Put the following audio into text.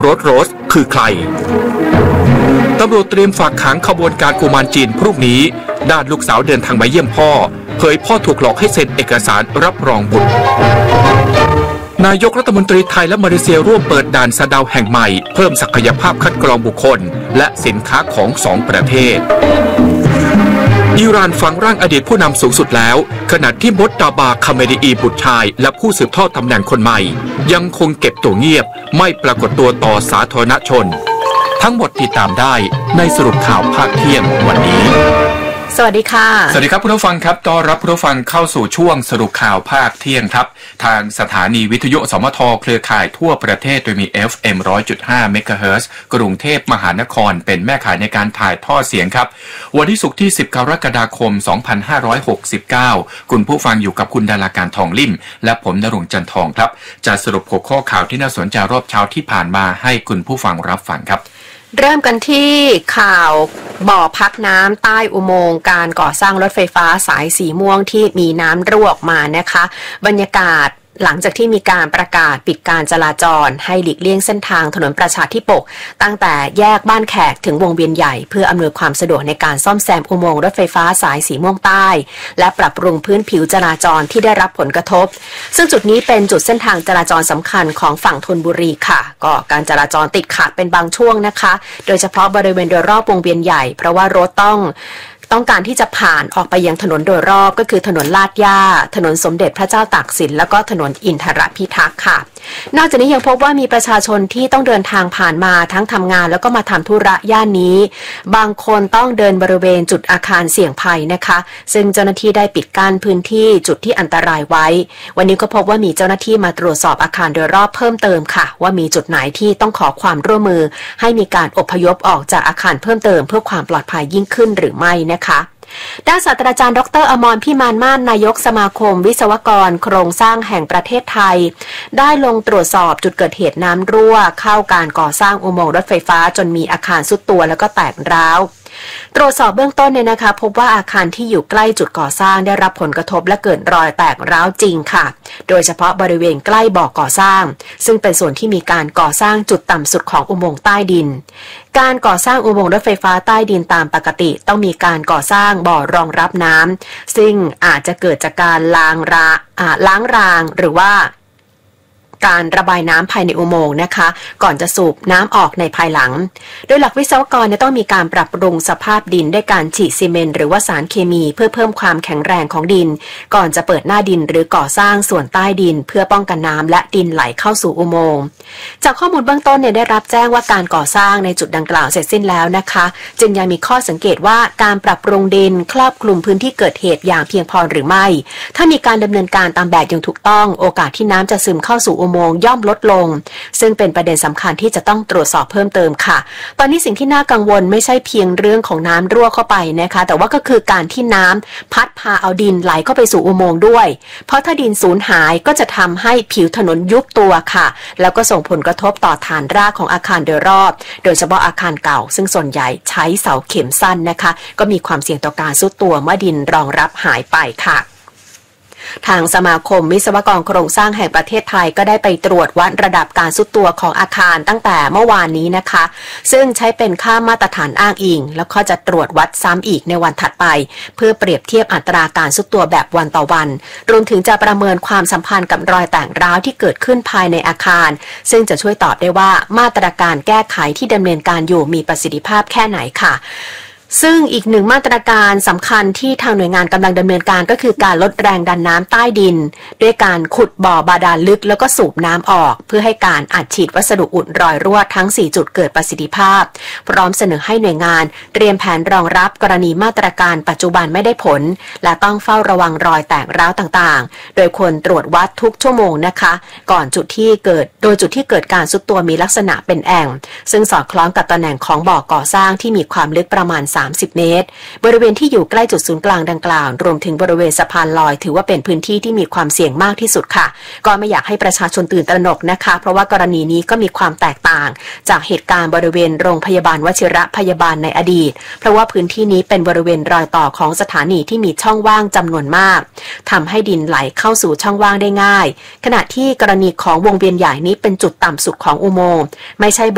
โรสคือใครตำรวจเตรียมฝากขังขบวนการกุมารจีนพรุ่งนี้ด้านลูกสาวเดินทางมาเยี่ยมพ่อเผยพ่อถูกหลอกให้เซ็นเอกสารรับรองบุตรนายกรัฐมนตรีไทยและมาเลเซียร่วมเปิดด่านสะเดาแห่งใหม่เพิ่มศักยภาพคัดกรองบุคคลและสินค้าของ2ประเทศอิหร่านฝังร่างอดีตผู้นำสูงสุดแล้วขณะที่มดดาบาคาเมดีบุตรชายและผู้สืบทอดตำแหน่งคนใหม่ยังคงเก็บตัวเงียบไม่ปรากฏตัวต่อสาธารณชนทั้งหมดติดตามได้ในสรุปข่าวภาคเที่ยงวันนี้สวัสดีค่ะสวัสดีครับผู้ฟังครับต้อนรับผู้ฟังเข้าสู่ช่วงสรุปข่าวภาคเที่ยงครับทางสถานีวิทยุสมทเครือข่ายทั่วประเทศโดยมี FM 100.5 เมกะเฮิรตซ์กรุงเทพมหานครเป็นแม่ข่ายในการถ่ายทอดเสียงครับวันที่ศุกร์ที่10กรกฎาคม2569คุณผู้ฟังอยู่กับคุณดาราการทองลิ่มและผมณรงค์จันทองครับจะสรุปหัวข้อข่าวที่น่าสนใจรอบเช้าที่ผ่านมาให้คุณผู้ฟังรับฟังครับเริ่มกันที่ข่าวบ่อพักน้ำใต้อุโมงค์การก่อสร้างรถไฟฟ้าสายสีม่วงที่มีน้ำรั่วออกมานะคะบรรยากาศหลังจากที่มีการประกาศปิดการจราจรให้หลีกเลี่ยงเส้นทางถนนประชาธิปกตั้งแต่แยกบ้านแขกถึงวงเวียนใหญ่เพื่ออำนวยความสะดวกในการซ่อมแซมอุโมงค์รถไฟฟ้าสายสีม่วงใต้และปรับปรุงพื้นผิวจราจรที่ได้รับผลกระทบซึ่งจุดนี้เป็นจุดเส้นทางจราจรสำคัญของฝั่งธนบุรีค่ะก็การจราจรติดขัดเป็นบางช่วงนะคะโดยเฉพาะบริเวณโดยรอบวงเวียนใหญ่เพราะว่ารถต้องการที่จะผ่านออกไปยังถนนโดยรอบก็คือถนนลาดย่าถนนสมเด็จพระเจ้าตากสินแล้วก็ถนนอินทรพิทักษ์ค่ะนอกจากนี้ยังพบว่ามีประชาชนที่ต้องเดินทางผ่านมาทั้งทำงานแล้วก็มาทำธุระย่านนี้บางคนต้องเดินบริเวณจุดอาคารเสี่ยงภัยนะคะซึ่งเจ้าหน้าที่ได้ปิดกั้นพื้นที่จุดที่อันตรายไว้วันนี้ก็พบว่ามีเจ้าหน้าที่มาตรวจสอบอาคารโดยรอบเพิ่มเติมค่ะว่ามีจุดไหนที่ต้องขอความร่วมมือให้มีการอพยพออกจากอาคารเพิ่มเติมเพื่อความปลอดภัยยิ่งขึ้นหรือไม่นะคะด้านศาสตราจารย์ดร.อมรพิมานม่านนายกสมาคมวิศวกรโครงสร้างแห่งประเทศไทยได้ลงตรวจสอบจุดเกิดเหตุน้ำรั่วเข้าการก่อสร้างอุโมงค์รถไฟฟ้าจนมีอาคารทรุดตัวแล้วก็แตกร้าวตรวจสอบเบื้องต้นเนี่ยนะคะพบว่าอาคารที่อยู่ใกล้จุดก่อสร้างได้รับผลกระทบและเกิดรอยแตกร้าวจริงค่ะโดยเฉพาะบริเวณใกล้บ่อก่อสร้างซึ่งเป็นส่วนที่มีการก่อสร้างจุดต่ำสุดของอุโมงค์ใต้ดินการก่อสร้างอุโมงค์รถไฟฟ้าใต้ดินตามปกติต้องมีการก่อสร้างบ่อรองรับน้ำซึ่งอาจจะเกิดจากการล้างรางหรือว่าการระบายน้ำภายในอุโมงค์นะคะก่อนจะสูบน้ำออกในภายหลังโดยหลักวิศวกรต้องมีการปรับปรุงสภาพดินด้วยการฉีดซีเมนต์หรือว่าสารเคมีเพื่อเพิ่มความแข็งแรงของดินก่อนจะเปิดหน้าดินหรือก่อสร้างส่วนใต้ดินเพื่อป้องกันน้ำและดินไหลเข้าสู่อุโมงค์จากข้อมูลเบื้องต้นได้รับแจ้งว่าการก่อสร้างในจุดดังกล่าวเสร็จสิ้นแล้วนะคะจึงยังมีข้อสังเกตว่าการปรับปรุงดินครอบคลุมพื้นที่เกิดเหตุอย่างเพียงพอหรือไม่ถ้ามีการดำเนินการตามแบบอย่างถูกต้องโอกาสที่น้ำจะซึมเข้าสู่อุโมงค์ย่อมลดลงซึ่งเป็นประเด็นสำคัญที่จะต้องตรวจสอบเพิ่มเติมค่ะตอนนี้สิ่งที่น่ากังวลไม่ใช่เพียงเรื่องของน้ำรั่วเข้าไปนะคะแต่ว่าก็คือการที่น้ำพัดพาเอาดินไหลเข้าไปสู่อุโมงค์ด้วยเพราะถ้าดินสูญหายก็จะทำให้ผิวถนนยุบตัวค่ะแล้วก็ส่งผลกระทบต่อฐานรากของอาคารโดยรอบโดยเฉพาะอาคารเก่าซึ่งส่วนใหญ่ใช้เสาเข็มสั้นนะคะก็มีความเสี่ยงต่อการทรุดตัวเมื่อดินรองรับหายไปค่ะทางสมาคมวิศวกรโครงสร้างแห่งประเทศไทยก็ได้ไปตรวจวัดระดับการทรุดตัวของอาคารตั้งแต่เมื่อวานนี้นะคะซึ่งใช้เป็นค่ามาตรฐานอ้างอิงแล้วก็จะตรวจวัดซ้ำอีกในวันถัดไปเพื่อเปรียบเทียบอัตราการทรุดตัวแบบวันต่อวันรวมถึงจะประเมินความสัมพันธ์กับรอยแตกร้าวที่เกิดขึ้นภายในอาคารซึ่งจะช่วยตอบได้ว่ามาตรการแก้ไขที่ดำเนินการอยู่มีประสิทธิภาพแค่ไหนค่ะซึ่งอีกหนึ่งมาตรการสำคัญที่ทางหน่วยงานกำลังดำเนินการก็คือการลดแรงดันน้ำใต้ดินด้วยการขุดบ่อบาดาลลึกแล้วก็สูบน้ำออกเพื่อให้การอัดฉีดวัสดุอุดรอยรั่วทั้ง4จุดเกิดประสิทธิภาพพร้อมเสนอให้หน่วยงานเตรียมแผนรองรับกรณีมาตรการปัจจุบันไม่ได้ผลและต้องเฝ้าระวังรอยแตกร้าวต่างๆโดยควรตรวจวัดทุกชั่วโมงนะคะก่อนจุดที่เกิดการทรุดตัวมีลักษณะเป็นแอ่งซึ่งสอดคล้องกับตำแหน่งของบ่อก่อสร้างที่มีความลึกประมาณ30 เมตรบริเวณที่อยู่ใกล้จุดศูนย์กลางดังกล่าวรวมถึงบริเวณสะพานลอยถือว่าเป็นพื้นที่ที่มีความเสี่ยงมากที่สุดค่ะก็ไม่อยากให้ประชาชนตื่นตระหนกนะคะเพราะว่ากรณีนี้ก็มีความแตกต่างจากเหตุการณ์บริเวณโรงพยาบาลวชิระพยาบาลในอดีตเพราะว่าพื้นที่นี้เป็นบริเวณรอยต่อของสถานีที่มีช่องว่างจำนวนมากทำให้ดินไหลเข้าสู่ช่องว่างได้ง่ายขณะที่กรณีของวงเวียนใหญ่นี้เป็นจุดต่ำสุดของอุโมงค์ไม่ใช่บ